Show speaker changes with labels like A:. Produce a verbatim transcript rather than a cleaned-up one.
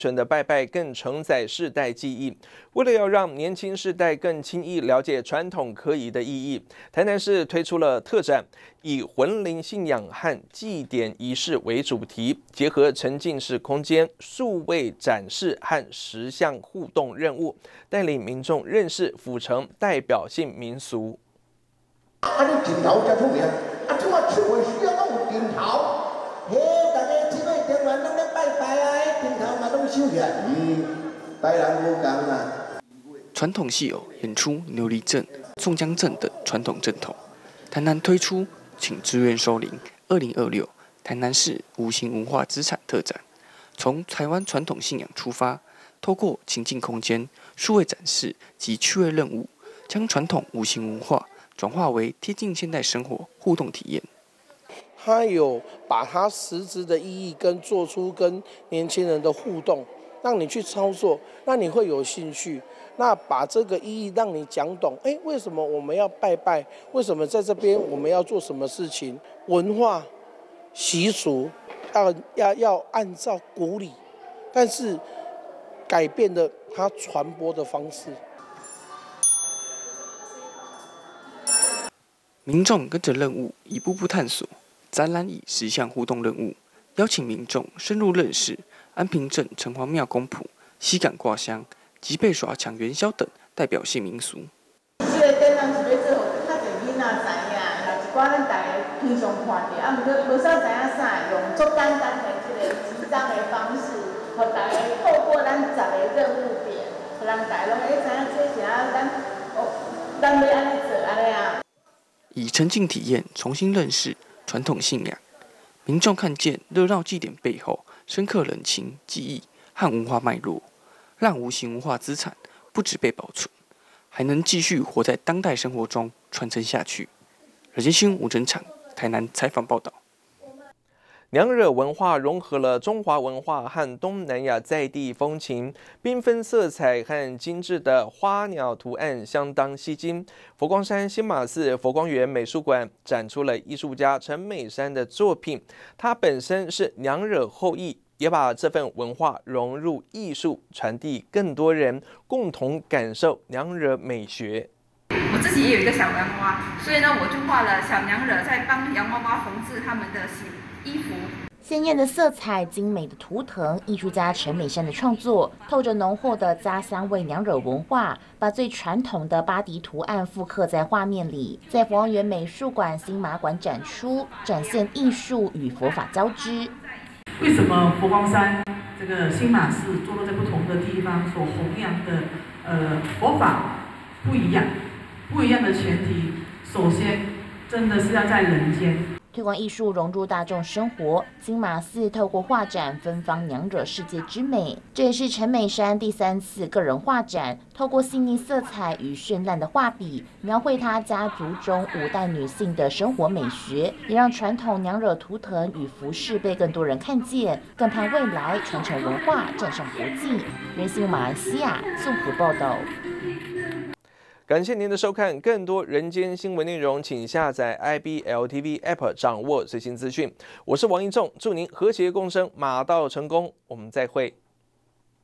A: 纯的拜拜更承载世代记忆。为了要让年轻世代更轻易了解传统科仪的意义，台南市推出了特展，以魂灵信仰和祭典仪式为主题，结合沉浸式空间、数位展示和实相互动任务，带领民众认识府城代表性民俗。
B: 啊，你顶头才出名，啊，怎么出门需要讲有顶头？嘿，大家即摆台湾拢咧拜拜啊，顶头嘛拢收起来，嗯，台人无共啊。
C: 传统戏偶演出牛犁镇、宋江镇等传统阵头。台南推出请志愿收灵二零二六台南市无形文化资产特展，从台湾传统信仰出发，透过情境空间、数位展示及趣味任务，将传统无形文化转化为贴近现代生活互动体验。
D: 它有把它实质的意义跟做出跟年轻人的互动，让你去操作，那你会有兴趣。那把这个意义让你讲懂，哎，为什么我们要拜拜？为什么在这边我们要做什么事情？文化习俗要要要按照古礼，但是改变了它传播的方式。
C: 民众跟着任务一步步探索，展览以十项互动任务，邀请民众深入认识安平镇城隍庙公谱、西港挂香、吉贝耍抢元宵等代表性民俗。
E: 这个展览是要做互较侪囡仔知影，然后一寡咱大家平常看到，啊，毋过无啥知影啥，用足简单的这个集章的方式，互大家透过咱十个任务点，互人大家拢会知影这是啊，咱哦，咱要安尼做安尼啊。
C: 以沉浸体验重新认识传统信仰，民众看见热闹祭典背后深刻人情、记忆和文化脉络，让无形文化资产不只被保存，还能继续活在当代生活中传承下去。人间新闻吴真场台南采访报道。
A: 娘惹文化融合了中华文化和东南亚在地风情，缤纷色彩和精致的花鸟图案相当吸睛。佛光山新马寺佛光园美术馆展出了艺术家陈美山的作品，他本身是娘惹后裔，也把这份文化融入艺术，传递更多人共同感受娘惹美学。
F: 我自己也有一个小洋娃，所以呢，我就画了小娘惹在帮洋娃娃缝制他们的衣服。
G: 鲜艳的色彩、精美的图腾，艺术家陈美山的创作，透着浓厚的家乡味娘惹文化，把最传统的巴迪图案复刻在画面里，在佛光园美术馆新马馆展出，展现艺术与佛法交织。
H: 为什么佛光山这个新马寺坐落在不同的地方所弘扬的呃佛法不一样？不一样的前提，首先真的是要在人间。
G: 推广艺术融入大众生活，新马寺透过画展芬芳娘惹世界之美。这也是陈美山第三次个人画展，透过细腻色彩与绚烂的画笔，描绘她家族中五代女性的生活美学，也让传统娘惹图腾与服饰被更多人看见，更盼未来传承文化站上国际。人新马来西亚综合报道。
A: 感谢您的收看，更多人间新闻内容，请下载 I B L T V App 掌握最新资讯。我是王一仲，祝您和谐共生，马到成功，我们再会。